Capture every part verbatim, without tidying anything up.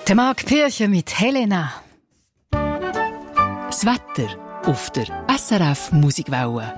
Der Marc Pircher mit Helena. Das Wetter auf der S R F Musikwelle.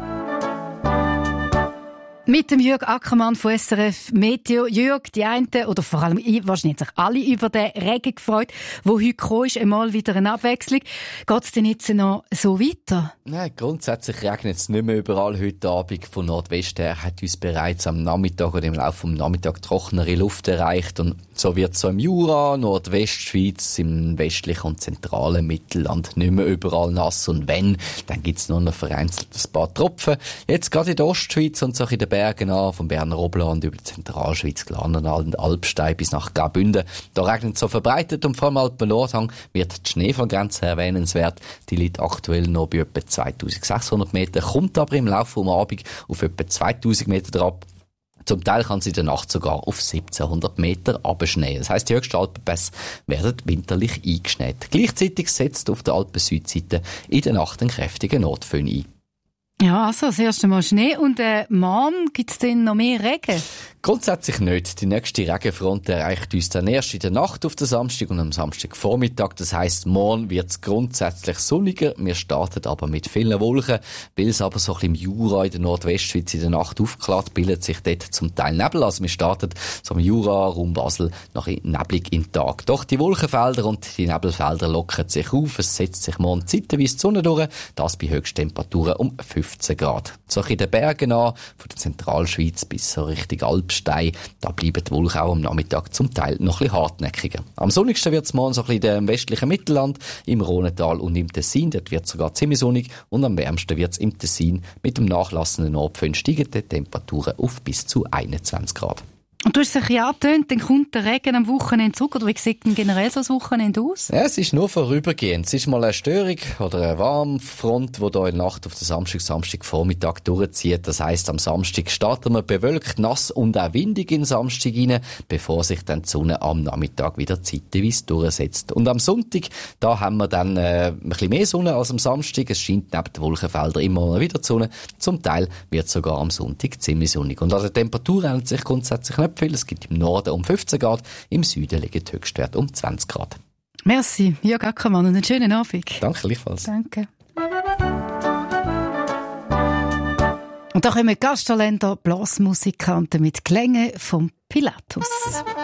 Mit dem Jürg Ackermann von S R F Meteo. Jürg, die einen, oder vor allem ich, wahrscheinlich sich alle über den Regen gefreut, der heute gekommen ist. Einmal wieder eine Abwechslung. Geht es denn jetzt noch so weiter? Nein, grundsätzlich regnet es nicht mehr überall heute Abend. Von Nordwest her hat uns bereits am Nachmittag oder im Laufe des Nachmittags trockenere Luft erreicht. Und so wird es so im Jura, Nordwestschweiz, im westlichen und zentralen Mittelland nicht mehr überall nass. Und wenn, dann gibt es nur noch vereinzelt ein paar Tropfen. Jetzt gerade in der Ostschweiz und so in den Bergen an, vom Berner Oberland über die Zentralschweiz, Glarnertal und Alpstein bis nach Graubünden. Da regnet es so verbreitet und vor allem Alpen-Nordhang wird die Schneefallgrenze erwähnenswert. Die liegt aktuell noch bei etwa zweitausendsechshundert Meter, kommt aber im Laufe des Abends auf etwa zweitausend Meter drauf. Zum Teil kann sie in der Nacht sogar auf siebzehnhundert Meter abschneien. Das heisst, die höchsten Alpenpässe werden winterlich eingeschneit. Gleichzeitig setzt auf der Alpen-Südseite in der Nacht ein kräftiger Nordföhn ein. Ja, also das erste Mal Schnee und äh, morgen gibt es denn noch mehr Regen? Grundsätzlich nicht. Die nächste Regenfront erreicht uns dann erst in der Nacht auf den Samstag und am Samstagvormittag. Das heisst, morgen wird es grundsätzlich sonniger. Wir starten aber mit vielen Wolken. Weil es aber so ein bisschen im Jura in der Nordwestschweiz in der Nacht aufklart, bildet sich dort zum Teil Nebel. Also wir starten so im Jura, Raum Basel, noch neblig in den Tag. Doch die Wolkenfelder und die Nebelfelder lockern sich auf. Es setzt sich morgen zeitweise die Sonne durch. Das bei Höchsttemperaturen um fünfzehn Grad. So in den Bergen an, von der Zentralschweiz bis so Richtung Alpstein. Da bleiben die Wolken auch am Nachmittag zum Teil noch ein bisschen hartnäckiger. Am sonnigsten wird es morgen so ein bisschen im westlichen Mittelland, im Rhônetal und im Tessin. Dort wird es sogar ziemlich sonnig. Und am wärmsten wird es im Tessin. Mit dem nachlassenden Nordföhn steigen die Temperaturen auf bis zu einundzwanzig Grad. Und du hast es ja angetönt, dann kommt der Regen am Wochenende zurück. Oder wie sieht denn generell so das Wochenende aus? Ja, es ist nur vorübergehend. Es ist mal eine Störung oder eine Warmfront, die hier in der Nacht auf den Samstag, Samstagvormittag durchzieht. Das heisst, am Samstag starten wir bewölkt, nass und auch windig in den Samstag rein, bevor sich dann die Sonne am Nachmittag wieder zeitweise durchsetzt. Und am Sonntag, da haben wir dann äh, ein bisschen mehr Sonne als am Samstag. Es scheint neben den Wolkenfeldern immer mal wieder die Sonne. Zum Teil wird es sogar am Sonntag ziemlich sonnig. Und an der Temperatur ändert sich grundsätzlich nicht viel. Es gibt im Norden um fünfzehn Grad, im Süden liegen die Höchstwerte um zwanzig Grad. Merci, Jürg Ackermann, und einen schönen Abend. Danke, gleichfalls. Danke. Und da kommen Gasttalente, Blasmusikanten mit Klängen vom Pilatus.